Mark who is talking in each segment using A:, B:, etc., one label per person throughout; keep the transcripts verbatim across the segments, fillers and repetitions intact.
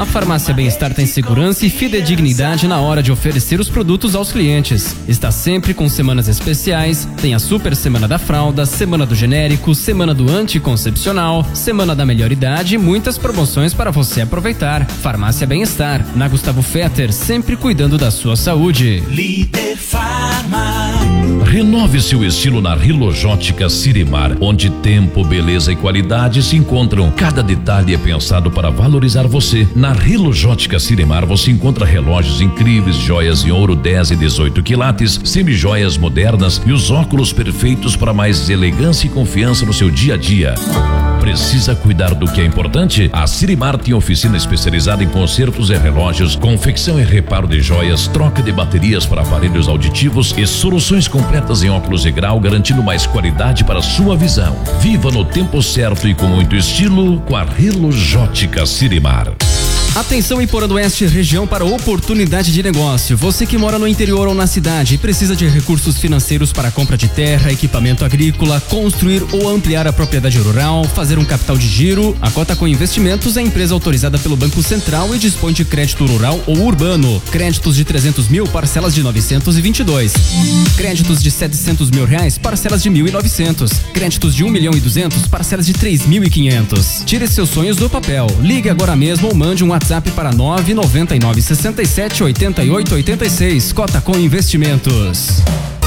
A: A Farmácia Bem-Estar tem segurança e fidedignidade na hora de oferecer os produtos aos clientes. Está sempre com semanas especiais, tem a Super Semana da Fralda, Semana do Genérico, Semana do Anticoncepcional, Semana da Melhor Idade e muitas promoções para você aproveitar. Farmácia Bem-Estar, na Gustavo Fetter, sempre cuidando da sua saúde.
B: Líder Farma.
C: Renove seu estilo na Rilojótica Sirimar, onde tempo, beleza e qualidade se encontram. Cada detalhe é pensado para valorizar você. Na Rilojótica Sirimar você encontra relógios incríveis, joias em ouro dez e dezoito quilates, semijoias modernas e os óculos perfeitos para mais elegância e confiança no seu dia a dia. Precisa cuidar do que é importante? A Sirimar tem oficina especializada em consertos e relógios, confecção e reparo de joias, troca de baterias para aparelhos auditivos e soluções completas em óculos de grau, garantindo mais qualidade para sua visão. Viva no tempo certo e com muito estilo com a Rilojótica Sirimar.
A: Atenção Iporã do Oeste, região para oportunidade de negócio. Você que mora no interior ou na cidade e precisa de recursos financeiros para compra de terra, equipamento agrícola, construir ou ampliar a propriedade rural, fazer um capital de giro, a Cotacom Investimentos é empresa autorizada pelo Banco Central e dispõe de crédito rural ou urbano. Créditos de trezentos mil, parcelas de novecentos e vinte e dois. Créditos de setecentos mil reais, parcelas de mil e novecentos. Créditos de um milhão e duzentos, parcelas de três mil e quinhentos. Tire seus sonhos do papel. Ligue agora mesmo ou mande um WhatsApp WhatsApp para nove nove nove seis sete oito oito oito seis. Cotacom Investimentos.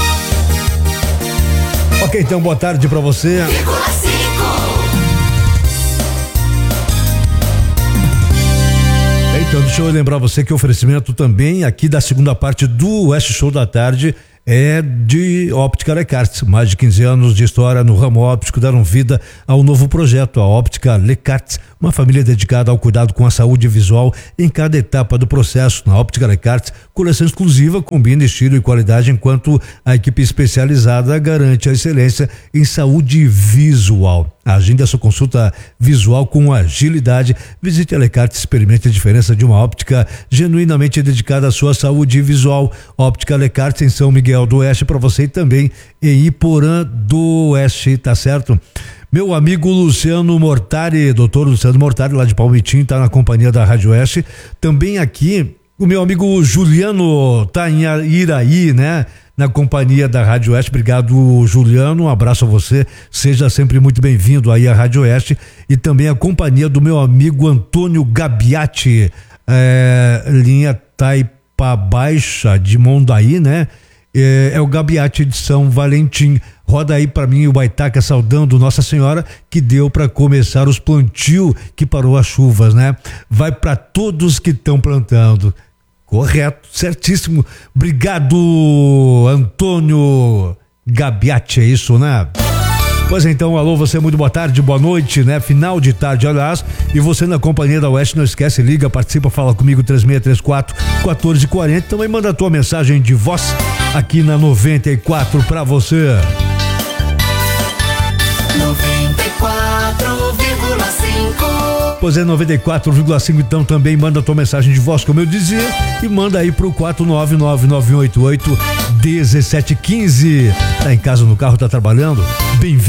D: Ok, então boa tarde para você. Então, deixa eu lembrar você que o oferecimento também aqui da segunda parte do Oeste Show da Tarde é de Óptica Lecarte. Mais de quinze anos de história no ramo óptico deram vida ao novo projeto, a Óptica Lecarte, uma família dedicada ao cuidado com a saúde visual em cada etapa do processo. Na Óptica Lecarte, coleção exclusiva combina estilo e qualidade, enquanto a equipe especializada garante a excelência em saúde visual. Agende a sua consulta visual com agilidade. Visite a Lecarte e experimente a diferença de uma óptica genuinamente dedicada à sua saúde visual. Óptica Lecarte em São Miguel do Oeste para você e também em Iporã do Oeste, tá certo? Meu amigo Luciano Mortari, doutor Luciano Mortari, lá de Palmitim, tá na companhia da Rádio Oeste. Também aqui, o meu amigo Juliano tá em Iraí, né? Na companhia da Rádio Oeste. Obrigado, Juliano, um abraço a você, seja sempre muito bem-vindo aí à Rádio Oeste. E também a companhia do meu amigo Antônio Gabiati, é, linha Taipa Baixa de Mondaí, né? É, é o Gabiati de São Valentim. Roda aí pra mim o Baitaca saudando Nossa Senhora que deu para começar os plantios, que parou as chuvas, né? Vai para todos que estão plantando. Correto, certíssimo. Obrigado, Antônio Gabiati, é isso, né? Pois então, alô, você, muito boa tarde, boa noite, né? Final de tarde, aliás, e você na companhia da Oeste, não esquece, liga, participa, fala comigo, três seis três quatro, um quatro quatro zero, também manda a tua mensagem de voz aqui na noventa e quatro pra você.
B: noventa e quatro vírgula cinco.
D: Pois é, noventa e quatro vírgula cinco, então também manda a tua mensagem de voz, como eu dizia, e manda aí pro quatro nove nove nove oito oito um sete um cinco. Tá em casa, no carro, tá trabalhando? Bem-vindo.